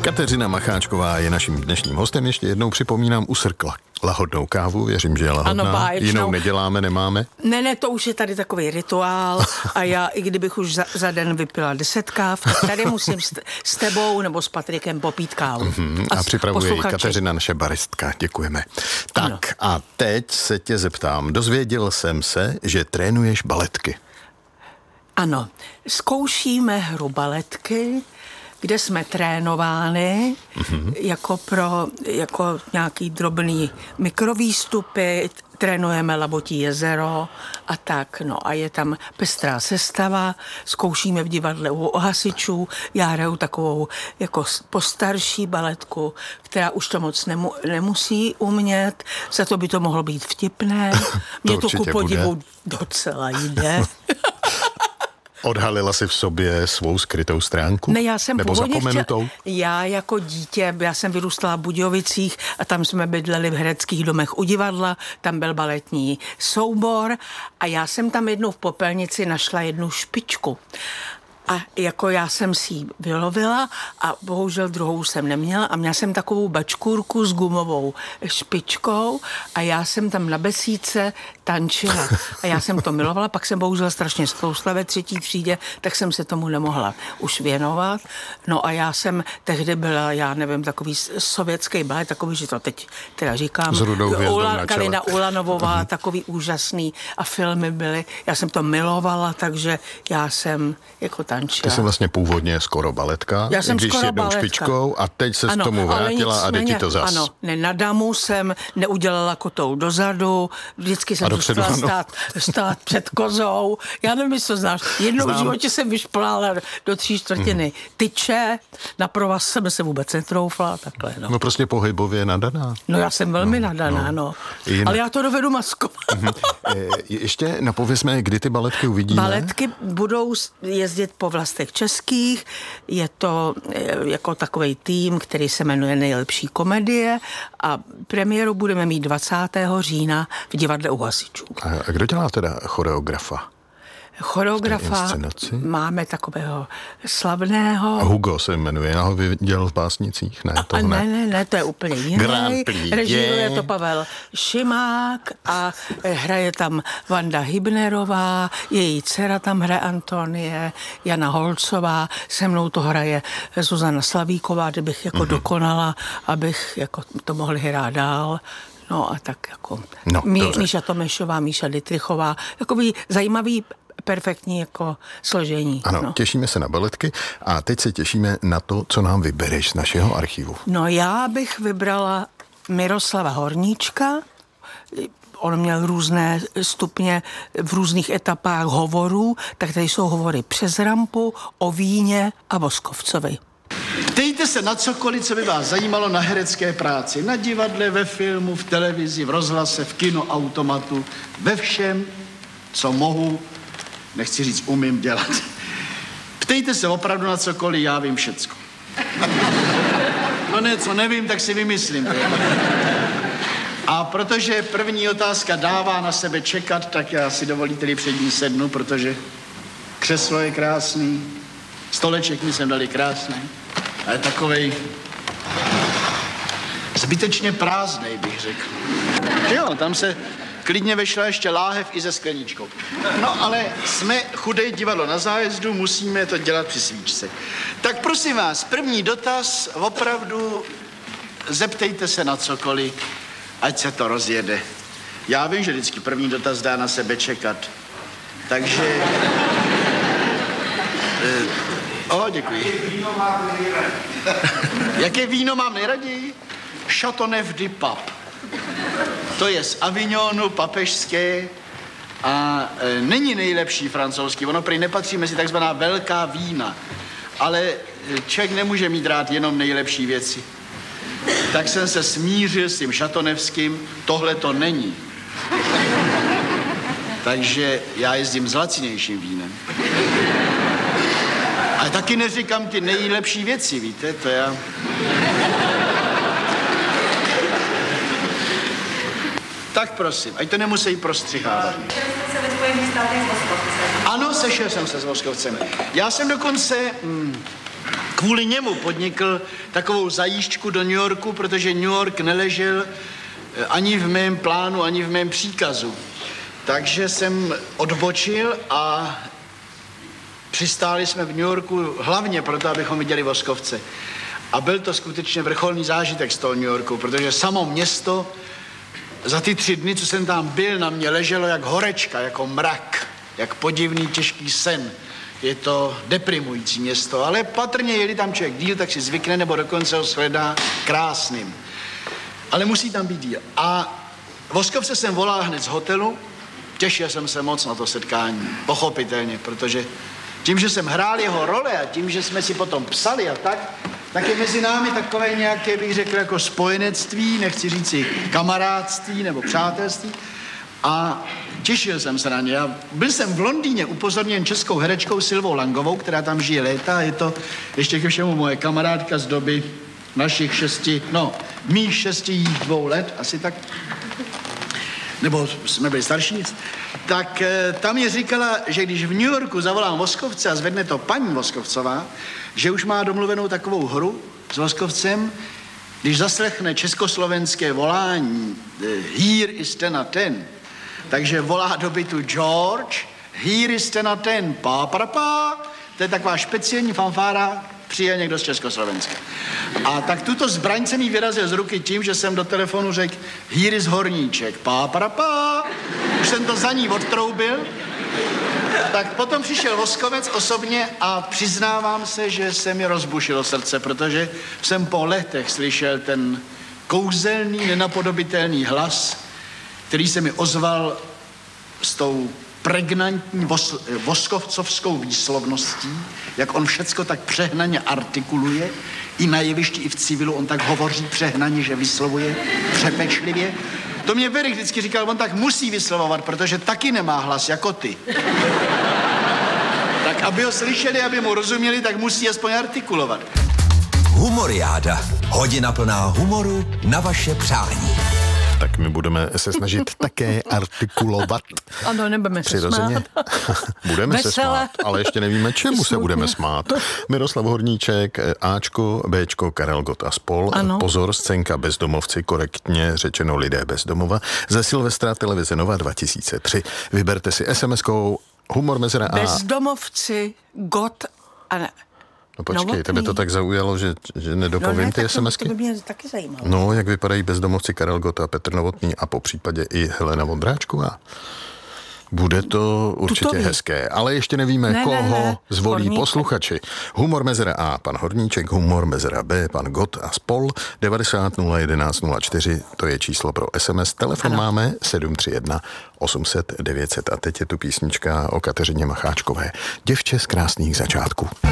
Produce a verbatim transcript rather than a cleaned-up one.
Kateřina Macháčková je naším dnešním hostem. Ještě jednou připomínám, usrkla lahodnou kávu, věřím, že je lahodná. Ano, báječnou. Jinou neděláme, nemáme? Ne, ne, to už je tady takový rituál a já, i kdybych už za, za den vypila deset káv, tak tady musím s, s tebou nebo s Patrikem popít kávu. Mm-hmm. A, a připravuje ji Kateřina, naše baristka. Děkujeme. Tak ano. A teď se tě zeptám. Dozvěděl jsem se, že trénuješ baletky. Ano, zkoušíme hru baletky, kde jsme trénovány mm-hmm. jako pro jako nějaký drobný mikrovýstupy, trénujeme Labotí jezero a tak, no a je tam pestrá sestava, zkoušíme v divadle u hasičů, já hraju takovou jako postarší baletku, která už to moc nemu, nemusí umět, za to by to mohlo být vtipné, mně to, to ku podivu bude. Docela jde. Odhalila si v sobě svou skrytou stránku? Ne, já jsem nebo zapomenutou? Chtěla, já jako dítě, já jsem vyrůstala v Budějovicích a tam jsme bydleli v hereckých domech u divadla, tam byl baletní soubor a já jsem tam jednou v popelnici našla jednu špičku. A jako já jsem si ji vylovila a bohužel druhou jsem neměla a měla jsem takovou bačkůrku s gumovou špičkou a já jsem tam na besídce tančila. A já jsem to milovala, pak jsem bohužel strašně stloustla ve třetí třídě, tak jsem se tomu nemohla už věnovat. No a já jsem tehdy byla, já nevím, takový sovětský balet, takový, že to teď teda říkám. S rudou hvězdou na čele. Kalina Ulanovová, uh-huh. takový úžasný a filmy byly. Já jsem to milovala, takže já jsem jako tančila. Ty jsi vlastně původně skoro baletka, já jsem když skoro jednou baletka. Špičkou a teď se k tomu vrátila a jde ti to zas. Ano, ne, na damu jsem neudělala kotou dozadu, vždycky jsem chtěla stát, stát před kozou. Já nevím, jestli to znáš. Jednou Znám. v životě jsem vyšplala do tří čtvrtiny mm. tyče, na provaz jsem se vůbec netroufla, takhle. No, no prostě pohybově nadaná. No já jsem velmi no, nadaná, no. no. Ale já to dovedu maskovat. Mm-hmm. Ještě napovězme, kdy ty baletky uvidíme. Baletky budou jezdit po vlastech českých, je to jako takovej tým, který se jmenuje Nejlepší komedie a premiéru budeme mít dvacátého října v divadle u hasičů. A kdo dělá teda choreografa? Choreografa máme takového slavného. A Hugo se jmenuje, já ho viděl v Básnicích, ne? A ne, ne, ne, to je úplně jiný. Režíruje to Pavel Šimák a hraje tam Vanda Hybnerová, její dcera tam hraje Antonie, Jana Holcová, se mnou to hraje Zuzana Slavíková, kdybych jako mm-hmm. dokonala, abych jako to mohli hrát dál. No a tak jako no, Mí, Míša Tomešová, Míša Dytrichová, takový zajímavý perfektní jako složení. Ano, no. Těšíme se na baletky a teď se těšíme na to, co nám vybereš z našeho archivu. No já bych vybrala Miroslava Horníčka. On měl různé stupně v různých etapách hovorů, tak tady jsou hovory přes rampu, o víně a Voskovcovi. Ptejte se na cokoliv, co by vás zajímalo na herecké práci. Na divadle, ve filmu, v televizi, v rozhlase, v kinoautomatu. Ve všem, co mohu, nechci říct umím dělat. Ptejte se opravdu na cokoliv, já vím všecko. No ne, co nevím, tak si vymyslím. A protože první otázka dává na sebe čekat, tak já si dovolíte-li před ní sednu, protože křeslo je krásný, stoleček mi sem dali krásný, ale takovej zbytečně prázdnej, bych řekl. Jo, tam se klidně vešla ještě láhev i se skleničkou. No ale jsme chudé divadlo na zájezdu, musíme to dělat při svíčce. Tak prosím vás, první dotaz, opravdu zeptejte se na cokoliv, ať se to rozjede. Já vím, že vždycky první dotaz dá na sebe čekat. Takže... Eh, o, děkuji. Jaké víno mám nejraději? Jaké víno mám nejraději? Chateauneuf du Pape. To je z Avignonu, papežské a e, není nejlepší francouzský. Ono prý nepatří mezi takzvaná velká vína. Ale člověk nemůže mít rád jenom nejlepší věci. Tak jsem se smířil s tím chateauneufským. Tohle to není. Takže já jezdím s lacinějším vínem. Ale taky neříkám ty nejlepší věci, víte, to já... Tak prosím, ať to nemusí prostřihávat. Se ve Spojených státech s Voskovcem. Ano, sešel jsem se s Voskovcem. Já jsem dokonce hm, kvůli němu podnikl takovou zajížďku do New Yorku, protože New York neležel ani v mém plánu, ani v mém příkazu. Takže jsem odbočil a přistáli jsme v New Yorku hlavně proto, abychom viděli Voskovce. A byl to skutečně vrcholný zážitek z toho New Yorku, protože samo město za ty tři dny, co jsem tam byl, na mě leželo jak horečka, jako mrak, jak podivný těžký sen. Je to deprimující město, ale patrně, jeli tam člověk díl, tak si zvykne, nebo dokonce ho shledá krásným. Ale musí tam být díl. A Voskovce jsem volal hned z hotelu, těšil jsem se moc na to setkání, pochopitelně, protože tím, že jsem hrál jeho role a tím, že jsme si potom psali a tak, tak je mezi námi takové nějaké, bych řekl, jako spojenectví, nechci říci kamarádství nebo přátelství. A těšil jsem se na ně. Já byl jsem v Londýně upozorněn českou herečkou Silvou Langovou, která tam žije léta. Je to ještě ke všemu moje kamarádka z doby našich šesti, no, mých šesti, jich dvou let, asi tak. Nebo jsme byli starší. Tak e, tam je říkala, že když v New Yorku zavolám Voskovce a zvedne to paní Voskovcová, že už má domluvenou takovou hru s Voskovcem, když zaslechne československé volání e, Here is ten a ten, takže volá do bytu George, Here is ten a ten, pá, pá, pá, to je taková speciální fanfára, přijel někdo z Československa. A tak tuto zbraň jsem jí vyrazil z ruky tím, že jsem do telefonu řekl Here is Horníček, pá, pá, pá. Už jsem to za ní odtroubil. Tak potom přišel Voskovec osobně a přiznávám se, že se mi rozbušilo srdce, protože jsem po letech slyšel ten kouzelný, nenapodobitelný hlas, který se mi ozval s tou pregnantní vos, voskovcovskou výslovností, jak on všecko tak přehnaně artikuluje, i na jevišti, i v civilu, on tak hovoří přehnaně, že vyslovuje přepečlivě. To mě Verich vždycky říkal, on tak musí vyslovovat, protože taky nemá hlas jako ty. Tak aby ho slyšeli, aby mu rozuměli, tak musí aspoň artikulovat. Humoriáda. Hodina plná humoru na vaše přání. Tak my budeme se snažit také artikulovat. Ano, nebudeme se přirozeně. smát. Budeme Vesele. se smát, ale ještě nevíme, čemu Smutně. se budeme smát. Miroslav Horníček, Ačko, Bčko, Karel Gott a spol. Ano. Pozor, scénka Bezdomovci, korektně řečeno lidé bez domova. Ze Silvestra televize Nova dva tisíce tři. Vyberte si es em eskou Humor mezera a... Bezdomovci, Gott a ne. No počkej, Novotný. tebe to tak zaujalo, že, že nedopovím no ne, ty tak SMSky? To by mě taky zajímalo. No, jak vypadají bezdomovci Karel Gott a Petr Novotný a po případě i Helena Vondráčková. Bude to určitě Tutový. hezké, ale ještě nevíme, Ne, koho ne, ne. zvolí Horníček. posluchači. Humor mezera A, pan Horníček, humor mezera B, pan Gott a spol. devadesát nula jedenáct nula čtyři, to je číslo pro es em es. Telefon Ano. máme sedm tři jedna osm set devět set a teď je tu písnička o Kateřině Macháčkové. Děvče z krásných začátků.